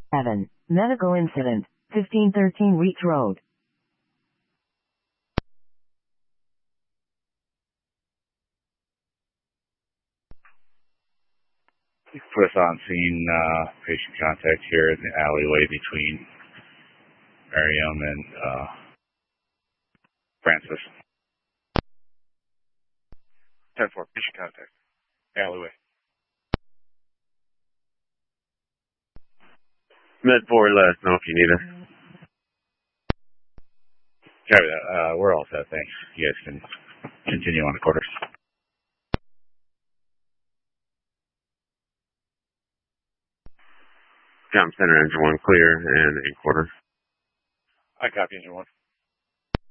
7. Medical incident. 1513 Reach Road. Put us on scene, patient contact here in the alleyway between Merriam and Francis. 10-4, patient contact. Alleyway. Med 4, let us know if you need us. Copy that. We're all set, thanks. You guys can continue on the quarters. Jump center, engine 1 clear, and 8 quarter. I copy engine 1.